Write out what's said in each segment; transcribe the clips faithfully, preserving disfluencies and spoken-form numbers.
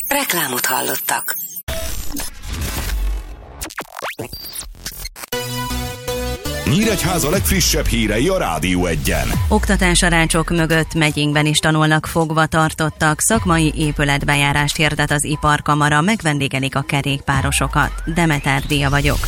Reklámot hallottak. Nyíregyháza legfrissebb hírei a Rádió Egyen. Oktatásarácsok mögött megyénkben is tanulnak fogva tartottak, szakmai épületbejárást hirdet az Iparkamara, megvendégelik a kerékpárosokat. Demeter Díja vagyok.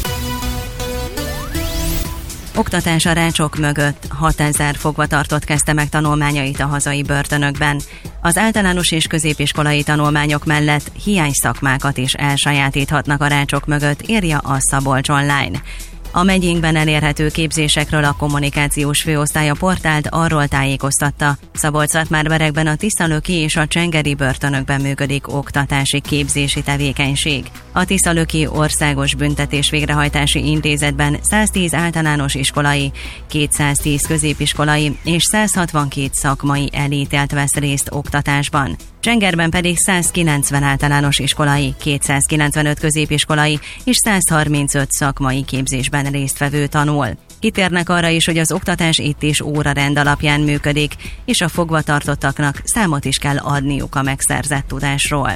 Oktatásarácsok mögött hatezer fogvatartott kezdte meg tanulmányait a hazai börtönökben. Az általános és középiskolai tanulmányok mellett hiányszakmákat is elsajátíthatnak a rácsok mögött, írja a Szabolcs Online. A megyénkben elérhető képzésekről a kommunikációs főosztálya portált arról tájékoztatta, Szabolcs-Szatmár-Berekben a Tiszalöki és a Csengeri börtönökben működik oktatási képzési tevékenység. A Tiszalöki Országos Büntetés Végrehajtási Intézetben száztíz általános iskolai, kétszáztíz középiskolai és száz hatvankét szakmai elítélt vesz részt oktatásban. Csengerben pedig százkilencven általános iskolai, kétszázkilencvenöt középiskolai és száz harmincöt szakmai képzésben résztvevő tanul. Kitérnek arra is, hogy az oktatás itt is órarend alapján működik, és a fogvatartottaknak számot is kell adniuk a megszerzett tudásról.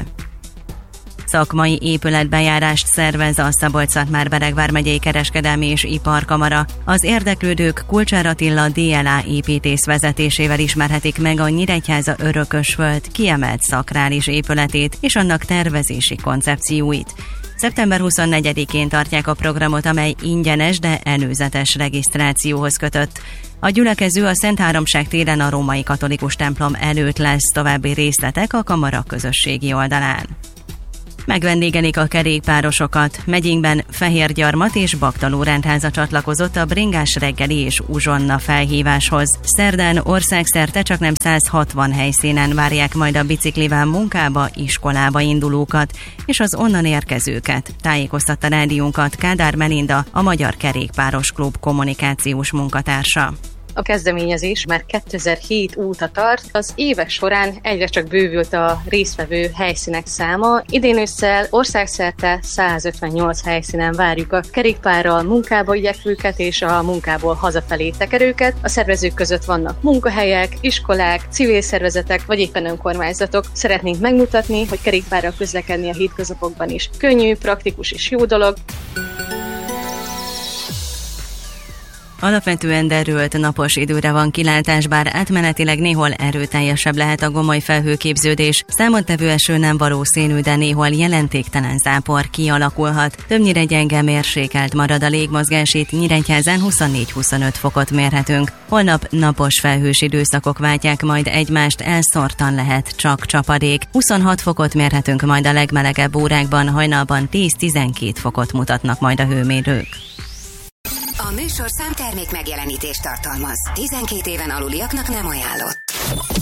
Szakmai épületbejárást szervez a Szabolcs-Szatmár-Bereg vármegyei kereskedelmi és iparkamara. Az érdeklődők Kulcsár Attila dé el á építész vezetésével ismerhetik meg a Nyíregyháza Örökösföld kiemelt szakrális épületét és annak tervezési koncepcióit. szeptember huszonnegyedikén tartják a programot, amely ingyenes, de előzetes regisztrációhoz kötött. A gyülekező a Szent Háromság téren a római katolikus templom előtt lesz, további részletek a kamara közösségi oldalán. Megvendégelik a kerékpárosokat. Megyénkben Fehérgyarmat és Baktaló rendháza csatlakozott a bringás reggeli és uzsonna felhíváshoz. Szerdán országszerte csaknem száz hatvan helyszínen várják majd a biciklivel munkába, iskolába indulókat és az onnan érkezőket. Tájékoztatta rádiónkat Kádár Melinda, a Magyar Kerékpáros Klub kommunikációs munkatársa. A kezdeményezés már kétezer-hét óta tart, az évek során egyre csak bővült a résztvevő helyszínek száma. Idén ősszel országszerte százötvennyolc helyszínen várjuk a kerékpárral munkába igyekvőket és a munkából hazafelé tekerőket. A szervezők között vannak munkahelyek, iskolák, civil szervezetek vagy éppen önkormányzatok. Szeretnénk megmutatni, hogy kerékpárral közlekedni a hétköznapokban is könnyű, praktikus és jó dolog. Alapvetően derült napos időre van kilátás, bár átmenetileg néhol erőteljesebb lehet a gomoly felhőképződés. Számottevő eső nem valószínű, de néhol jelentéktelen zápor kialakulhat. Többnyire gyenge mérsékelt marad a légmozgás, itt Nyíregyházán huszonnégy-huszonöt fokot mérhetünk. Holnap napos felhős időszakok váltják majd egymást, elszórtan lehet csak csapadék. huszonhat fokot mérhetünk majd a legmelegebb órákban, hajnalban tíz-tizenkét fokot mutatnak majd a hőmérők. A műsorszám termék megjelenítést tartalmaz. tizenkét éven aluliaknak nem ajánlott.